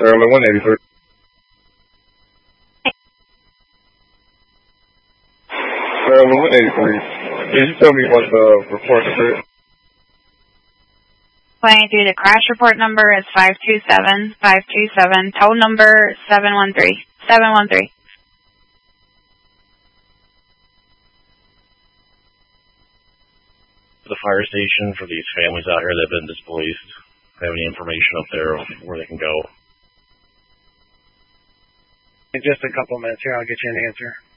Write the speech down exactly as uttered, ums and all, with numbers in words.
Maryland one eighty-three. Maryland one eighty-three. Can you tell me what the report is? one eighty-three, the crash report number is five two seven, five two seven, tow number seven one three, seven one three. The fire station for these families out here that have been displaced. Have any information up there where they can go? In just a couple minutes here, I'll get you an answer.